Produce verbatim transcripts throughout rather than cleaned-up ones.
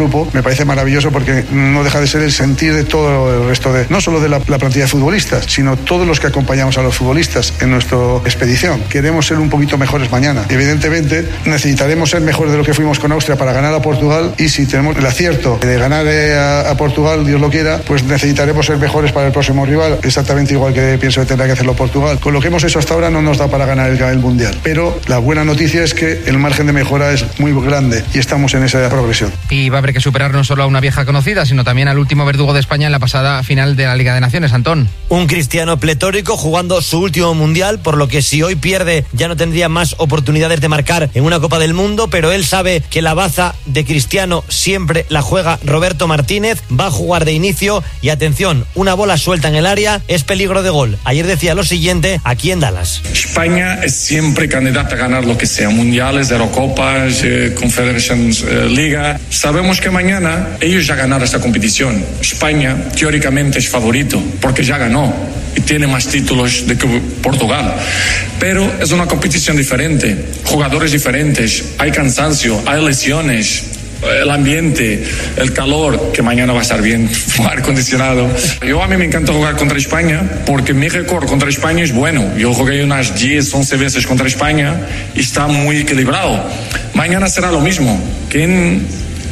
grupo, me parece maravilloso porque no deja de ser el sentir de todo el resto de, no solo de la, la plantilla de futbolistas, sino todos los que acompañamos a los futbolistas en nuestra expedición. Queremos ser un poquito mejores mañana. Evidentemente necesitaremos ser mejores de lo que fuimos con Austria para ganar a Portugal, y si tenemos el acierto de ganar a, a Portugal, Dios lo quiera, pues necesitaremos ser mejores para el próximo rival, exactamente igual que pienso que tendrá que hacerlo Portugal. Con lo que hemos hecho hasta ahora no nos da para ganar el, el Mundial, pero la buena noticia es que el margen de mejora es muy grande y estamos en esa progresión. Y va a haber que superar no solo a una vieja conocida, sino también al último verdugo de España en la pasada final de la Liga de Naciones, Antón. Un Cristiano pletórico jugando su último Mundial, por lo que si hoy pierde ya no tendría más oportunidades de marcar en una Copa del Mundo, pero él sabe que la baza de Cristiano siempre la juega Roberto Martínez, va a jugar de inicio y atención, una bola suelta en el área es peligro de gol. Ayer decía lo siguiente aquí en Dallas: España es siempre candidata a ganar lo que sea, mundiales, Eurocopas, eh, Confederations eh, Liga. Sabemos que mañana ellos ya ganaron esta competición. España teóricamente es favorito porque ya ganó y tiene más títulos de que Portugal, pero es una competición diferente, jugadores diferentes, hay cansancio, hay lesiones, el ambiente, el calor, que mañana va a estar bien, aire acondicionado. Yo a mí me encanta jugar contra España porque mi récord contra España es bueno. Yo jugué unas diez, once veces contra España y está muy equilibrado. Mañana será lo mismo. ¿Quién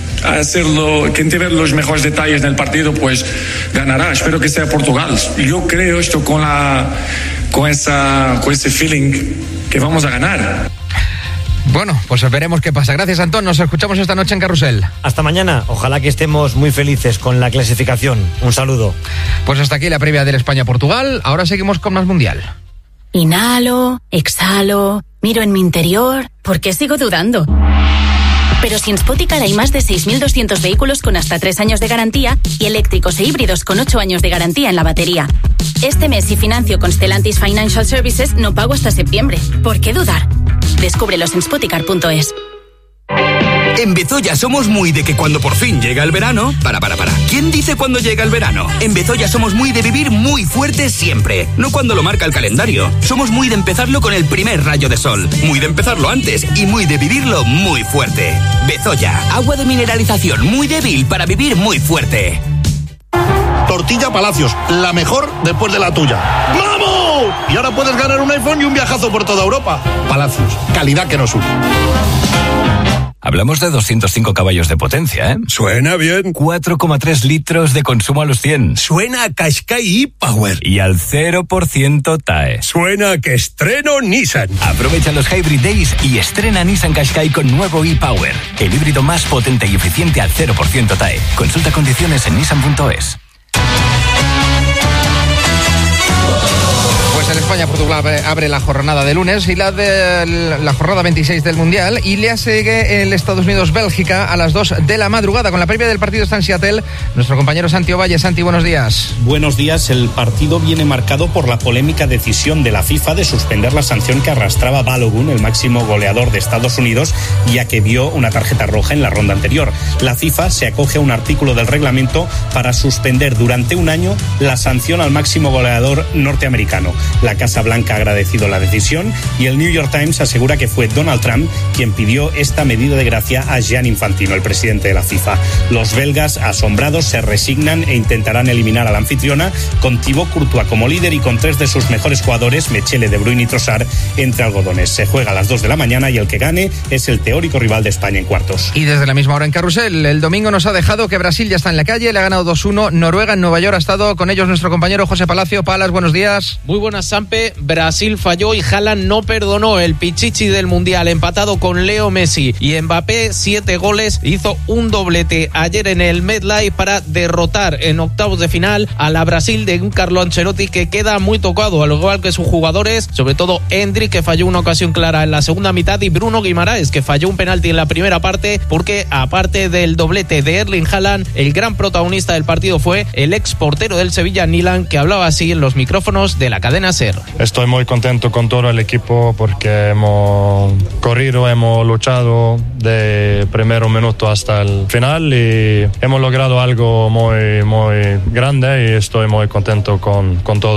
hacerlo, quien te ve los mejores detalles del partido, pues ganará? Espero que sea Portugal. Yo creo esto con la con esa con ese feeling que vamos a ganar. Bueno, pues veremos qué pasa. Gracias, Antón. Nos escuchamos esta noche en Carrusel. Hasta mañana. Ojalá que estemos muy felices con la clasificación. Un saludo. Pues hasta aquí la previa del España-Portugal. Ahora seguimos con más Mundial. Inhalo, exhalo, miro en mi interior. ¿Por qué sigo dudando? Pero si en Spoticar hay más de seis mil doscientos vehículos con hasta tres años de garantía y eléctricos e híbridos con ocho años de garantía en la batería. Este mes, si financio con Stellantis Financial Services, no pago hasta septiembre. ¿Por qué dudar? Descúbrelos en spoticar punto es. En Bezoya somos muy de que cuando por fin llega el verano... Para, para, para. ¿Quién dice cuando llega el verano? En Bezoya somos muy de vivir muy fuerte siempre. No cuando lo marca el calendario. Somos muy de empezarlo con el primer rayo de sol. Muy de empezarlo antes y muy de vivirlo muy fuerte. Bezoya, agua de mineralización muy débil para vivir muy fuerte. Tortilla Palacios, la mejor después de la tuya. ¡Vamos! Y ahora puedes ganar un iPhone y un viajazo por toda Europa. Palacios, calidad que nos une. Hablamos de doscientos cinco caballos de potencia, ¿eh? Suena bien. cuatro coma tres litros de consumo a los cien. Suena a Qashqai e-Power. Y al cero por ciento T A E. Suena a que estreno Nissan. Aprovecha los Hybrid Days y estrena Nissan Qashqai con nuevo e-Power. El híbrido más potente y eficiente al cero por ciento T A E. Consulta condiciones en nissan punto es. Pues el España-Portugal abre la jornada de lunes y la de la jornada veintiséis del Mundial, y le sigue el Estados Unidos-Bélgica a las dos de la madrugada. Con la previa del partido está en Seattle nuestro compañero Santi Ovalle. Santi, buenos días. Buenos días. El partido viene marcado por la polémica decisión de la FIFA de suspender la sanción que arrastraba a Balogun, el máximo goleador de Estados Unidos, ya que vio una tarjeta roja en la ronda anterior. La FIFA se acoge a un artículo del reglamento para suspender durante un año la sanción al máximo goleador norteamericano. La Casa Blanca ha agradecido la decisión y el New York Times asegura que fue Donald Trump quien pidió esta medida de gracia a Gianni Infantino, el presidente de la FIFA. Los belgas, asombrados, se resignan e intentarán eliminar a la anfitriona con Thibaut Courtois como líder y con tres de sus mejores jugadores, Mechele, De Bruyne y Trossard, entre algodones. Se juega a las dos de la mañana y el que gane es el teórico rival de España en cuartos. Y desde la misma hora en Carrusel, el domingo nos ha dejado que Brasil ya está en la calle, le ha ganado dos uno Noruega en Nueva York. Ha estado con ellos nuestro compañero José Palacio. Palas, buenos días. Muy buenas, Sampe. Brasil falló y Haaland no perdonó. El pichichi del Mundial, empatado con Leo Messi y Mbappé, siete goles, hizo un doblete ayer en el MetLife para derrotar en octavos de final a la Brasil de un Carlo Ancelotti que queda muy tocado, al igual que sus jugadores, sobre todo Endrick, que falló una ocasión clara en la segunda mitad, y Bruno Guimaraes, que falló un penalti en la primera parte, porque aparte del doblete de Erling Haaland, el gran protagonista del partido fue el ex portero del Sevilla, Nilan, que hablaba así en los micrófonos de la cadena SER. Estoy muy contento con todo el equipo porque hemos corrido, hemos luchado de primer minuto hasta el final y hemos logrado algo muy, muy grande y estoy muy contento con, con todo.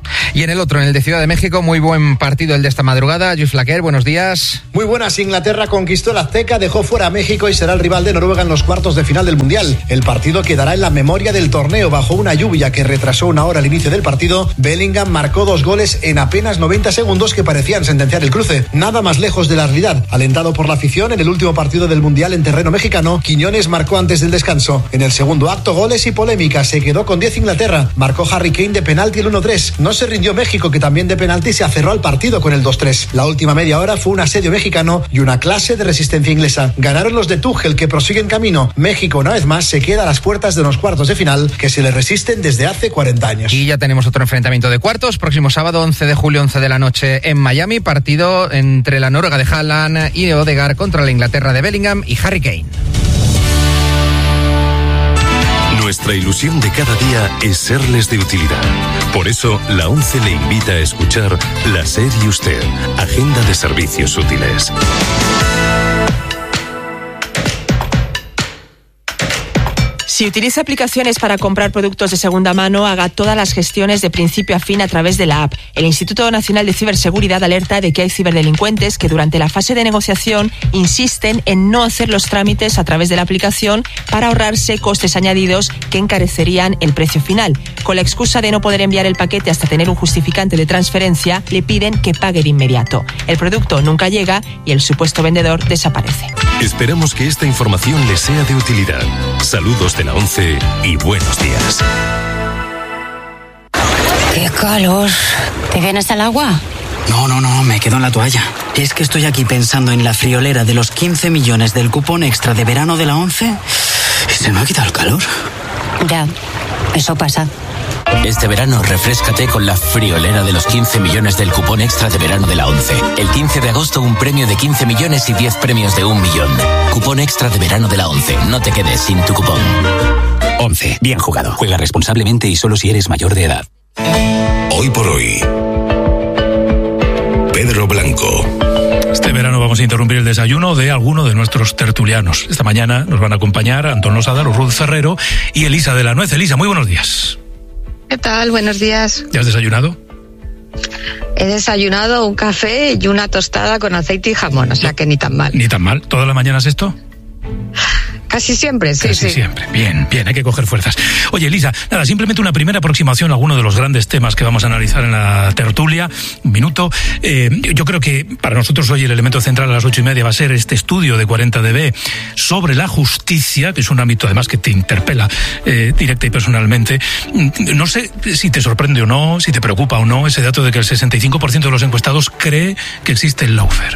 Y en el otro, en el de Ciudad de México, muy buen partido el de esta madrugada. Luis Flaquer, buenos días. Muy buenas. Inglaterra conquistó el Azteca, dejó fuera a México y será el rival de Noruega en los cuartos de final del Mundial. El partido quedará en la memoria del torneo. Bajo una lluvia que retrasó una hora el inicio del partido, Bellingham marcó dos goles en apenas noventa segundos que parecían sentenciar el cruce. Nada más lejos de la realidad. Alentado por la afición, en el último partido del Mundial en terreno mexicano, Quiñones marcó antes del descanso. En el segundo acto, goles y polémica. Se quedó con diez Inglaterra. Marcó Harry Kane de penalti el uno tres. No se rindió México, que también de penalti se aferró al partido con el dos tres. La última media hora fue un asedio mexicano y una clase de resistencia inglesa. Ganaron los de Tuchel, que prosiguen camino. México, una vez más, se queda a las puertas de los cuartos de final que se le resisten desde hace cuarenta años. Y ya tenemos otro enfrentamiento de cuartos. Próximo sábado, once de julio, once de la noche en Miami. Partido entre la Noruega de Haaland y Odegaard contra la Inglaterra de Bellingham y Harry Kane. Nuestra ilusión de cada día es serles de utilidad. Por eso, la ONCE le invita a escuchar La SER y Usted, Agenda de Servicios Útiles. Si utiliza aplicaciones para comprar productos de segunda mano, haga todas las gestiones de principio a fin a través de la app. El Instituto Nacional de Ciberseguridad alerta de que hay ciberdelincuentes que durante la fase de negociación insisten en no hacer los trámites a través de la aplicación para ahorrarse costes añadidos que encarecerían el precio final. Con la excusa de no poder enviar el paquete hasta tener un justificante de transferencia, le piden que pague de inmediato. El producto nunca llega y el supuesto vendedor desaparece. Esperamos que esta información les sea de utilidad. Saludos de la ONCE y buenos días. ¡Qué calor! ¿Te vienes al agua? No, no, no, me quedo en la toalla. Es que estoy aquí pensando en la friolera de los quince millones del cupón extra de verano de la ONCE y se me ha quitado el calor. Ya, eso pasa. Este verano refréscate con la friolera de los quince millones del cupón extra de verano de la ONCE. El quince de agosto un premio de quince millones y diez premios de un millón. Cupón extra de verano de la ONCE. No te quedes sin tu cupón. ONCE. Bien jugado. Juega responsablemente y solo si eres mayor de edad. Hoy por hoy, Pedro Blanco. Este verano vamos a interrumpir el desayuno de alguno de nuestros tertulianos. Esta mañana nos van a acompañar Antón Losada, Ruth Ferrero y Elisa de la Nuez. Elisa, muy buenos días. ¿Qué tal? Buenos días. ¿Ya has desayunado? He desayunado un café y una tostada con aceite y jamón, o sea que ni tan mal. Ni tan mal. ¿Todas las mañanas esto? Casi siempre, sí, Casi sí. siempre. Bien, bien, hay que coger fuerzas. Oye, Elisa, nada, simplemente una primera aproximación a alguno de los grandes temas que vamos a analizar en la tertulia. Un minuto. Eh, yo creo que para nosotros hoy el elemento central a las ocho y media va a ser este estudio de cuarenta D B sobre la justicia, que es un ámbito además que te interpela eh, directa y personalmente. No sé si te sorprende o no, si te preocupa o no ese dato de que el sesenta y cinco por ciento de los encuestados cree que existe el lawfare.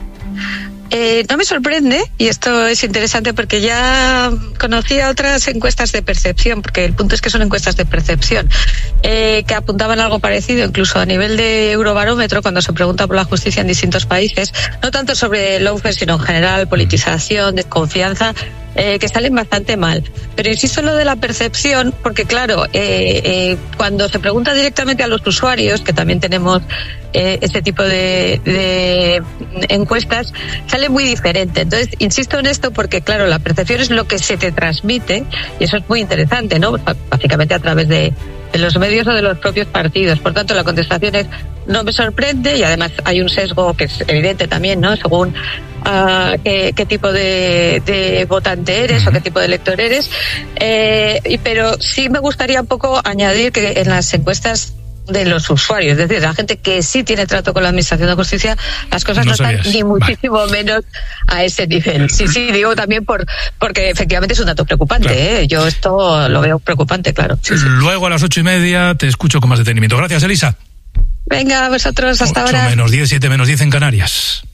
Eh, no me sorprende, y esto es interesante porque ya conocía otras encuestas de percepción, porque el punto es que son encuestas de percepción, eh, que apuntaban algo parecido, incluso a nivel de Eurobarómetro, cuando se pregunta por la justicia en distintos países, no tanto sobre el lawfare, sino en general, politización, desconfianza, eh, que salen bastante mal. Pero insisto en lo de la percepción, porque claro, eh, eh, cuando se pregunta directamente a los usuarios, que también tenemos eh, este tipo de, de encuestas, sale muy diferente. Entonces, insisto en esto porque, claro, la percepción es lo que se te transmite, y eso es muy interesante, ¿no? Básicamente a través de, de los medios o de los propios partidos. Por tanto, la contestación es no me sorprende, y además hay un sesgo que es evidente también, ¿no? Según uh, qué, qué tipo de, de votante eres o qué tipo de elector eres. Eh, y, pero sí me gustaría un poco añadir que en las encuestas de los usuarios, es decir, la gente que sí tiene trato con la Administración de Justicia, las cosas no, no están ni muchísimo vale. menos a ese nivel. Sí, sí, digo también por porque efectivamente es un dato preocupante, claro. ¿eh? Yo esto lo veo preocupante, claro. Sí, sí. Luego a las ocho y media te escucho con más detenimiento. Gracias, Elisa. Venga, vosotros, hasta ahora. ocho menos diez, siete menos diez en Canarias.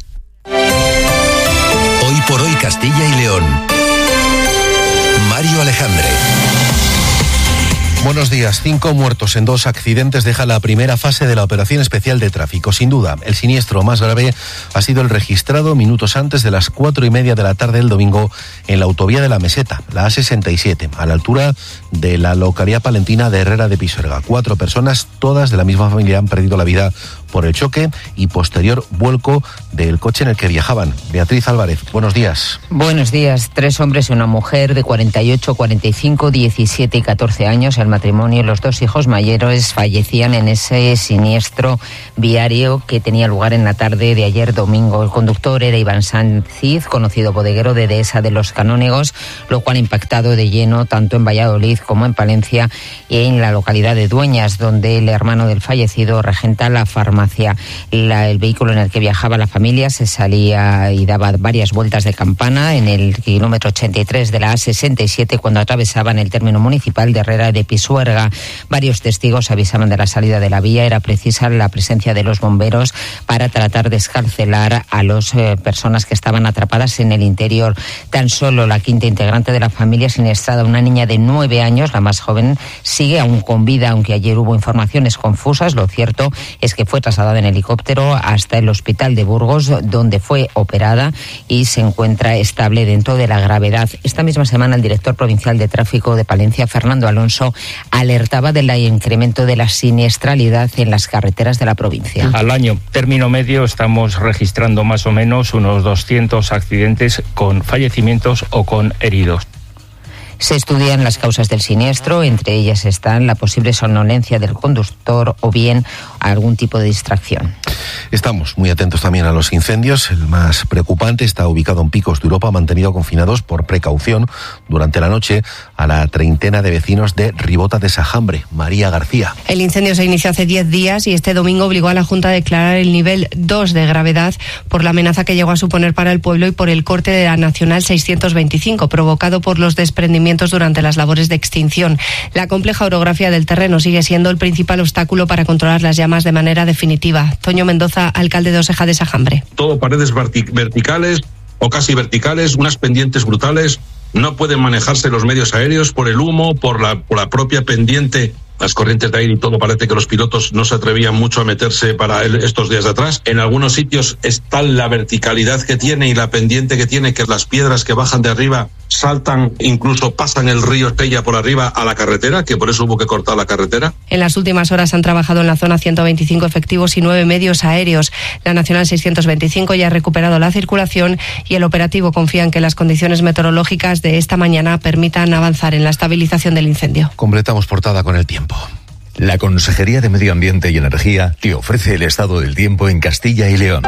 Hoy por hoy Castilla y León. Mario Alejandre. Buenos días. Cinco muertos en dos accidentes deja la primera fase de la operación especial de tráfico. Sin duda, el siniestro más grave ha sido el registrado minutos antes de las cuatro y media de la tarde del domingo en la autovía de la Meseta, la A sesenta y siete, a la altura de la localidad palentina de Herrera de Pisuerga. Cuatro personas, todas de la misma familia, han perdido la vida por el choque y posterior vuelco del coche en el que viajaban. Beatriz Álvarez, buenos días. Buenos días. Tres hombres y una mujer de cuarenta y ocho, cuarenta y cinco, diecisiete y catorce años. El matrimonio y los dos hijos mayores fallecían en ese siniestro viario que tenía lugar en la tarde de ayer domingo. El conductor era Iván Sánchez, conocido bodeguero de Dehesa de los Canónegos, lo cual ha impactado de lleno tanto en Valladolid como en Palencia y en la localidad de Dueñas, donde el hermano del fallecido regenta la farmacia. La, el vehículo en el que viajaba la familia se salía y daba varias vueltas de campana en el kilómetro ochenta y tres de la A sesenta y siete cuando atravesaban el término municipal de Herrera de Pisuerga. Varios testigos avisaban de la salida de la vía. Era precisa la presencia de los bomberos para tratar de escarcelar a las eh, personas que estaban atrapadas en el interior. Tan solo la quinta integrante de la familia siniestrada, una niña de nueve años, la más joven, sigue aún con vida, aunque ayer hubo informaciones confusas. Lo cierto es que fue trasladada en helicóptero hasta el hospital de Burgos, donde fue operada y se encuentra estable dentro de la gravedad. Esta misma semana el director provincial de tráfico de Palencia, Fernando Alonso, alertaba del incremento de la siniestralidad en las carreteras de la provincia. Al año término medio estamos registrando más o menos unos doscientos accidentes con fallecimientos o con heridos. Se estudian las causas del siniestro, entre ellas están la posible somnolencia del conductor o bien algún tipo de distracción. Estamos muy atentos también a los incendios. El más preocupante está ubicado en Picos de Europa, mantenido confinados por precaución durante la noche a la treintena de vecinos de Ribota de Sajambre. María García. El incendio se inició hace diez días y este domingo obligó a la Junta a declarar el nivel dos de gravedad por la amenaza que llegó a suponer para el pueblo y por el corte de la Nacional seiscientos veinticinco, provocado por los desprendimientos durante las labores de extinción. La compleja orografía del terreno sigue siendo el principal obstáculo para controlar las llamas de manera definitiva. Toño Mendoza, alcalde de Oseja de Sajambre. Todo paredes verticales o casi verticales, unas pendientes brutales. No pueden manejarse los medios aéreos por el humo, por la, por la propia pendiente. Las corrientes de aire y todo, parece que los pilotos no se atrevían mucho a meterse para el, estos días de atrás. En algunos sitios es tal la verticalidad que tiene y la pendiente que tiene que las piedras que bajan de arriba saltan, incluso pasan el río Estella por arriba a la carretera, que por eso hubo que cortar la carretera. En las últimas horas han trabajado en la zona ciento veinticinco efectivos y nueve medios aéreos. La Nacional seiscientos veinticinco ya ha recuperado la circulación y el operativo confía en que las condiciones meteorológicas de esta mañana permitan avanzar en la estabilización del incendio. Completamos portada con el tiempo. La Consejería de Medio Ambiente y Energía te ofrece el estado del tiempo en Castilla y León.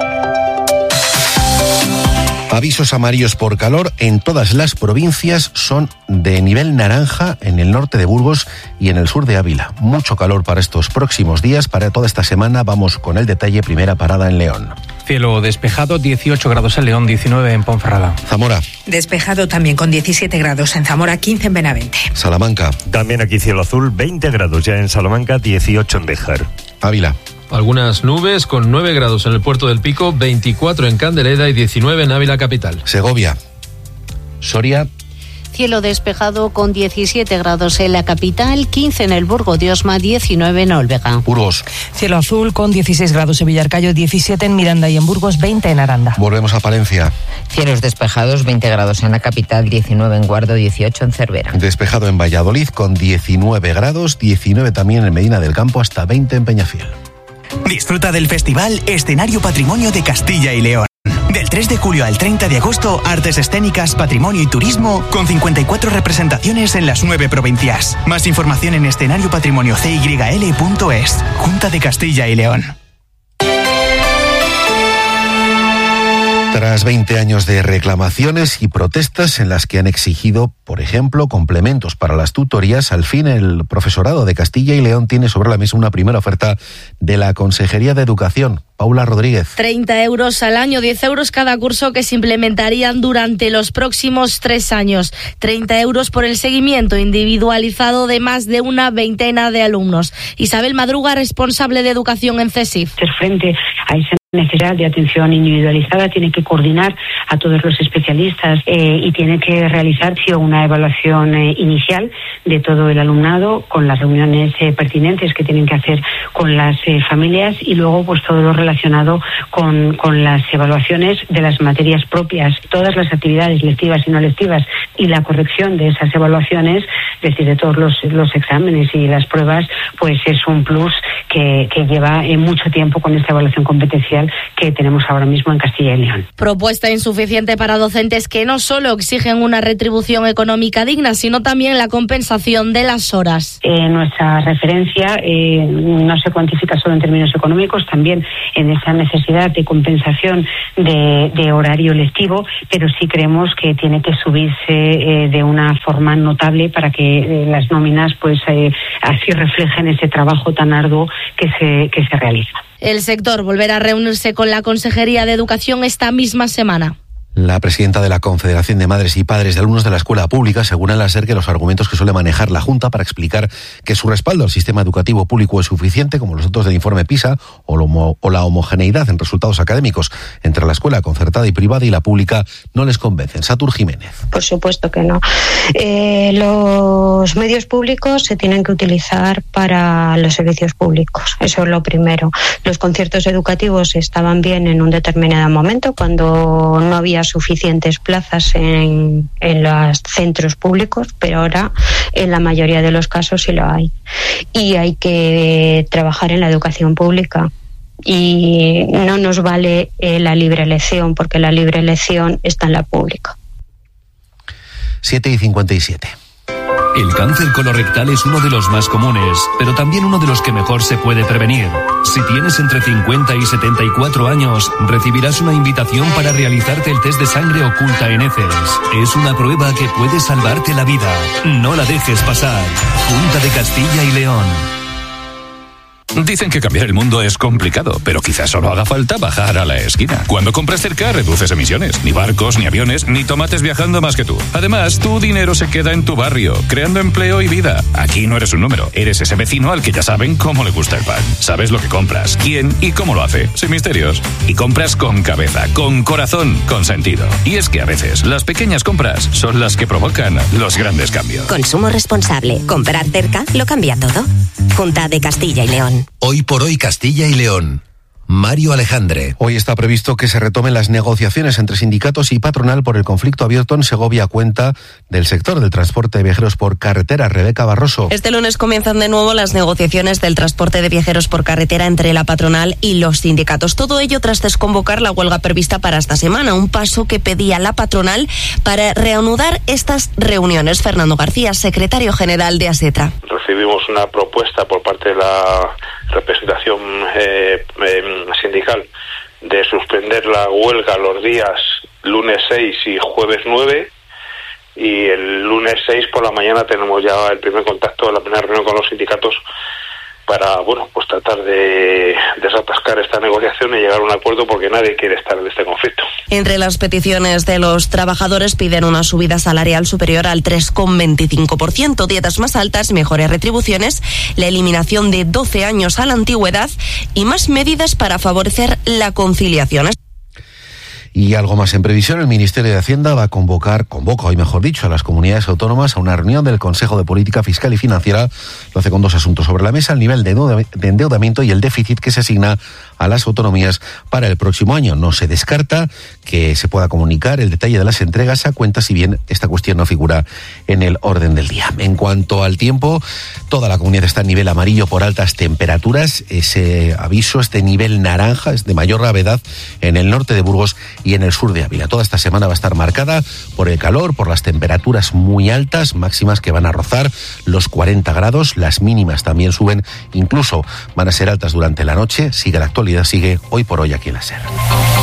Avisos amarillos por calor en todas las provincias, son de nivel naranja en el norte de Burgos y en el sur de Ávila. Mucho calor para estos próximos días, para toda esta semana. Vamos con el detalle, primera parada en León. Cielo despejado, dieciocho grados en León, diecinueve en Ponferrada. Zamora. Despejado también con diecisiete grados en Zamora, quince en Benavente. Salamanca. También aquí cielo azul, veinte grados ya en Salamanca, dieciocho en Béjar. Ávila. Algunas nubes con nueve grados en el Puerto del Pico, veinticuatro en Candeleda y diecinueve en Ávila capital. Segovia. Soria. Cielo despejado con diecisiete grados en la capital, quince en el Burgo de Osma, diecinueve en Olvega. Burgos. Cielo azul con dieciséis grados en Villarcayo, diecisiete en Miranda y en Burgos, veinte en Aranda. Volvemos a Palencia. Cielos despejados, veinte grados en la capital, diecinueve en Guardo, dieciocho en Cervera. Despejado en Valladolid con diecinueve grados, diecinueve también en Medina del Campo, hasta veinte en Peñafiel. Disfruta del festival Escenario Patrimonio de Castilla y León. Del tres de julio al treinta de agosto, artes escénicas, patrimonio y turismo, con cincuenta y cuatro representaciones en las nueve provincias. Más información en escenario patrimonio c y l punto es. Junta de Castilla y León. Tras veinte años de reclamaciones y protestas en las que han exigido, por ejemplo, complementos para las tutorías, al fin el profesorado de Castilla y León tiene sobre la mesa una primera oferta de la Consejería de Educación. Paula Rodríguez. treinta euros al año, diez euros cada curso que se implementarían durante los próximos tres años. treinta euros por el seguimiento individualizado de más de una veintena de alumnos. Isabel Madruga, responsable de educación en CESIF. Frente a ese necesidad de atención individualizada, tiene que coordinar a todos los especialistas eh, y tiene que realizar una evaluación eh, inicial de todo el alumnado con las reuniones eh, pertinentes que tienen que hacer con las eh, familias y luego pues todo lo relacionado con, con las evaluaciones de las materias propias, todas las actividades lectivas y no lectivas y la corrección de esas evaluaciones, es decir, de todos los, los exámenes y las pruebas, pues es un plus que, que lleva eh, mucho tiempo con esta evaluación competencial que tenemos ahora mismo en Castilla y León. Propuesta insuficiente para docentes que no solo exigen una retribución económica digna, sino también la compensación de las horas. Eh, nuestra referencia eh, no se cuantifica solo en términos económicos, también en esa necesidad de compensación de, de horario lectivo, pero sí creemos que tiene que subirse eh, de una forma notable para que eh, las nóminas pues eh, así reflejen ese trabajo tan arduo que se, que se realiza. El sector volverá a reunirse con la Consejería de Educación esta misma semana. La presidenta de la Confederación de Madres y Padres de Alumnos de la Escuela Pública asegura en la SER que los argumentos que suele manejar la Junta para explicar que su respaldo al sistema educativo público es suficiente, como los datos del informe PISA o, lo, o la homogeneidad en resultados académicos entre la escuela concertada y privada y la pública, no les convencen. Satur Jiménez. Por supuesto que no. Eh, los medios públicos se tienen que utilizar para los servicios públicos. Eso es lo primero. Los conciertos educativos estaban bien en un determinado momento, cuando no había suficientes plazas en, en los centros públicos, pero ahora en la mayoría de los casos sí lo hay. Y hay que trabajar en la educación pública. Y no nos vale eh, la libre elección, porque la libre elección está en la pública. siete y cincuenta y siete. El cáncer colorectal es uno de los más comunes, pero también uno de los que mejor se puede prevenir. Si tienes entre cincuenta y setenta y cuatro años, recibirás una invitación para realizarte el test de sangre oculta en heces. Es una prueba que puede salvarte la vida. No la dejes pasar. Junta de Castilla y León. Dicen que cambiar el mundo es complicado, pero quizás solo haga falta bajar a la esquina. Cuando compras cerca, reduces emisiones. Ni barcos, ni aviones, ni tomates viajando más que tú. Además, tu dinero se queda en tu barrio, creando empleo y vida. Aquí no eres un número, eres ese vecino al que ya saben cómo le gusta el pan. Sabes lo que compras, quién y cómo lo hace, sin misterios. Y compras con cabeza, con corazón, con sentido. Y es que a veces, las pequeñas compras son las que provocan los grandes cambios. Consumo responsable. Comprar cerca lo cambia todo. Junta de Castilla y León. Hoy por hoy Castilla y León. Mario Alejandre. Hoy está previsto que se retomen las negociaciones entre sindicatos y patronal por el conflicto abierto en Segovia, a cuenta del sector del transporte de viajeros por carretera. Rebeca Barroso. Este lunes comienzan de nuevo las negociaciones del transporte de viajeros por carretera entre la patronal y los sindicatos. Todo ello tras desconvocar la huelga prevista para esta semana, un paso que pedía la patronal para reanudar estas reuniones. Fernando García, secretario general de ASETRA. Recibimos una propuesta por parte de la representación eh, eh, sindical de suspender la huelga los días lunes seis y jueves nueve, y el lunes seis por la mañana tenemos ya el primer contacto, la primera reunión con los sindicatos para, bueno, pues tratar de desatascar esta negociación y llegar a un acuerdo, porque nadie quiere estar en este conflicto. Entre las peticiones de los trabajadores piden una subida salarial superior al tres coma veinticinco por ciento, dietas más altas, mejores retribuciones, la eliminación de doce años a la antigüedad y más medidas para favorecer la conciliación. Y algo más en previsión, el Ministerio de Hacienda va a convocar, convoca hoy mejor dicho, a las comunidades autónomas a una reunión del Consejo de Política Fiscal y Financiera. Lo hace con dos asuntos sobre la mesa: el nivel de endeudamiento y el déficit que se asigna a las autonomías para el próximo año. No se descarta que se pueda comunicar el detalle de las entregas a cuenta, si bien esta cuestión no figura en el orden del día. En cuanto al tiempo, toda la comunidad está en nivel amarillo por altas temperaturas. Ese aviso, este nivel naranja, es de mayor gravedad en el norte de Burgos y en el sur de Ávila. Toda esta semana va a estar marcada por el calor, por las temperaturas muy altas, máximas que van a rozar los cuarenta grados. Las mínimas también suben, incluso van a ser altas durante la noche. Sigue la actualidad, sigue Hoy por Hoy aquí en la SER.